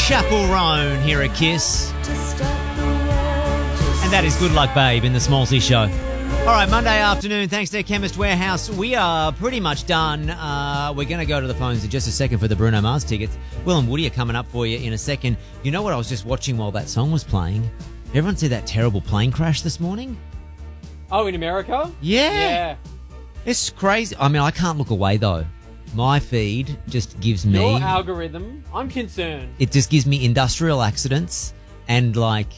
Chapel Roan here at Kiss. And that is Good Luck Babe in the Smallsy Show. All right, Monday afternoon, thanks to Chemist Warehouse. We are pretty much done. We're going to go to the phones in just a second for the Bruno Mars tickets. Will and Woody are coming up for you in a second. You know what I was just watching while that song was playing? Everyone see that terrible plane crash this morning? Oh, in America? Yeah. It's crazy. I mean, I can't look away, though. My feed just gives me... Your algorithm, I'm concerned. It just gives me industrial accidents and, like...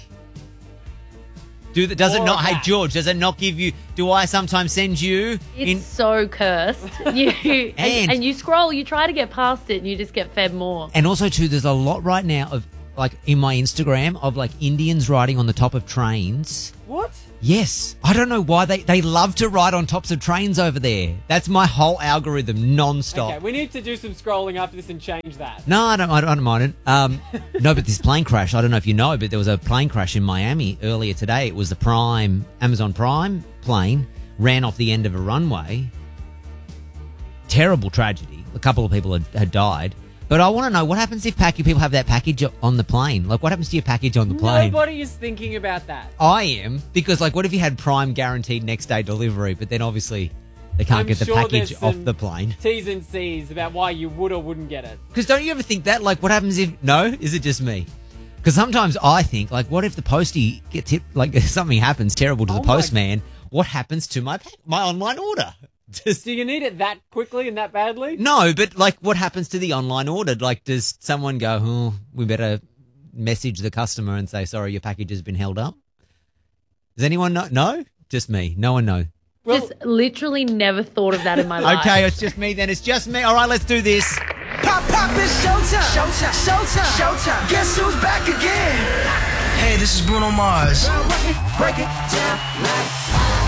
Does it not? Hey, George, does it not give you... Do I sometimes send you... It's so cursed. And you scroll, you try to get past it and you just get fed more. And also, too, there's a lot right now of, like, in my Instagram of, like, Indians riding on the top of trains. What? Yes. I don't know why they love to ride on tops of trains over there. That's my whole algorithm, non-stop. Okay, we need to do some scrolling after this and change that. No, I don't mind it. No, but this plane crash, I don't know if you know, but there was a plane crash in Miami earlier today. It was the Amazon Prime plane, ran off the end of a runway. Terrible tragedy. A couple of people had died. But I want to know, what happens if people have that package on the plane? Like, what happens to your package on the plane? Nobody is thinking about that. I am, because, like, what if you had Prime guaranteed next day delivery, but then obviously they can't get the package off the plane? T's and C's about why you would or wouldn't get it. Because don't you ever think that? Like, what happens if... No? Is it just me? Because sometimes I think, like, what if the postie gets hit, like, something happens terrible to the postman? What happens to my online order? Do you need it that quickly and that badly? No, but, like, what happens to the online order? Like, does someone go, oh, we better message the customer and say, sorry, your package has been held up? Does anyone know? No? Just me. No one knows. Well, just literally never thought of that in my life. Okay, it's just me then. It's just me. All right, let's do this. Pop, it's showtime. Showtime. Showtime. Showtime. Guess who's back again? Hey, this is Bruno Mars. Break it down.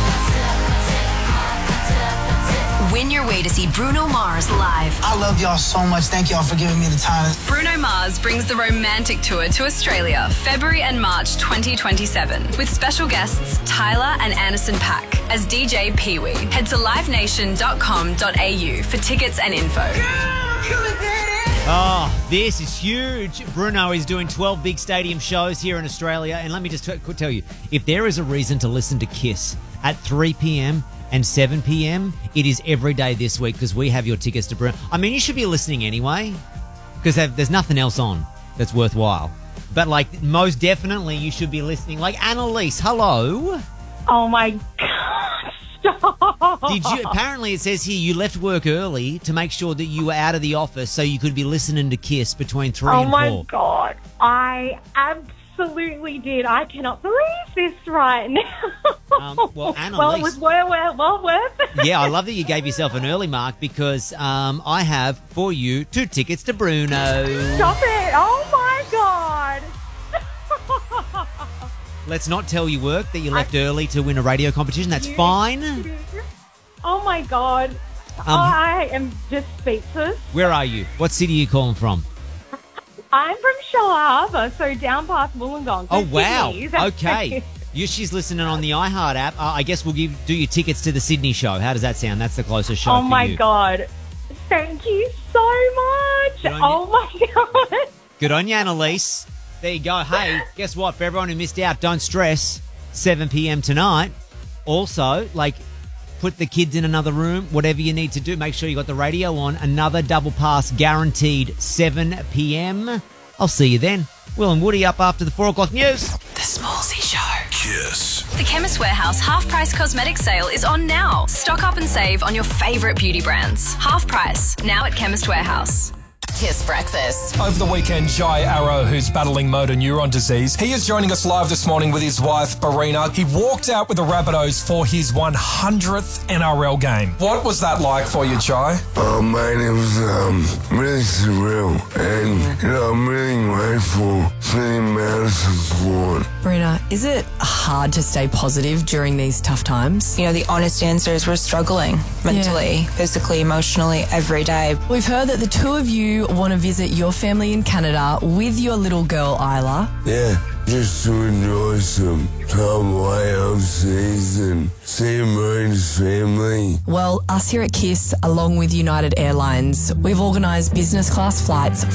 Win your way to see Bruno Mars live. I love y'all so much. Thank y'all for giving me the time. Bruno Mars brings the romantic tour to Australia, February and March 2027, with special guests Tyler and Anderson .Paak as DJ Pee-wee. Head to livenation.com.au for tickets and info. Oh, this is huge. Bruno is doing 12 big stadium shows here in Australia. And let me just tell you, if there is a reason to listen to Kiss at 3 p.m, and 7 p.m, it is every day this week because we have your tickets to Bruno. I mean, you should be listening anyway because there's nothing else on that's worthwhile. But, like, most definitely you should be listening. Like, Annalise, hello. Oh, my God. Stop. Did you? Apparently it says here you left work early to make sure that you were out of the office so you could be listening to Kiss between 3 and 4. Oh, my God. I absolutely did. I cannot believe this right now. Well, Annalise. Well, it was well worth it. Yeah, I love that you gave yourself an early mark because I have for you 2 tickets to Bruno. Stop it. Oh, my God. Let's not tell you work that you left early to win a radio competition. That's fine. Oh, my God. I am just speechless. Where are you? What city are you calling from? I'm from Shellharbour, Harbour, so down past Wollongong. Oh, wow. Sydney. Okay. She's listening on the iHeart app. I guess we'll do your tickets to the Sydney show. How does that sound? That's the closest show for you. Oh, my God. Thank you so much. Oh, my God. Good on you, Annalise. There you go. Hey, guess what? For everyone who missed out, don't stress. 7 p.m. tonight. Also, like, put the kids in another room, whatever you need to do. Make sure you got the radio on. Another double pass guaranteed 7 p.m. I'll see you then. Will and Woody up after the 4 o'clock news. The Smallsy Show. Kiss. The Chemist Warehouse half price cosmetic sale is on now. Stock up and save on your favourite beauty brands. Half price, now at Chemist Warehouse. Kiss Breakfast. Over the weekend, Jai Arrow, who's battling motor neuron disease, he is joining us live this morning with his wife, Barina. He walked out with the Rabbitohs for his 100th NRL game. What was that like for you, Jai? Mate, it was really surreal, and I'm really grateful for the amount of support. Barina, is it hard to stay positive during these tough times? You know, the honest answer is we're struggling mentally, physically, emotionally, every day. We've heard that the two of you want to visit your family in Canada with your little girl, Isla. Yeah, just to enjoy some time away overseas and see Marine's family. Well, us here at KISS, along with United Airlines, we've organised business class flights